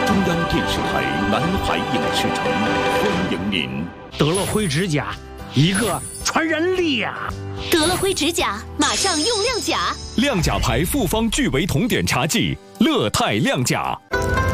中央电视台南海影视城欢迎您。 得了灰指甲，一个传染力啊！ 得了灰指甲，马上用亮甲。 亮甲牌复方聚维酮碘茶剂，乐泰亮甲。